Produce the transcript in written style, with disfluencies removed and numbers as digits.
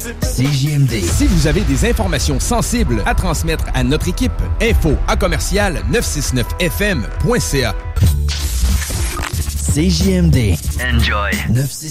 CJMD. Si vous avez des informations sensibles à transmettre à notre équipe, info@969fm.ca. CJMD. Enjoy. 969.